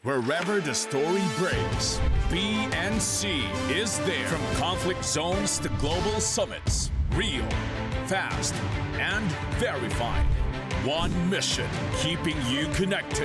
Wherever the story breaks, BNC is there. From conflict zones to global summits, real, fast, and verified. One mission, keeping you connected.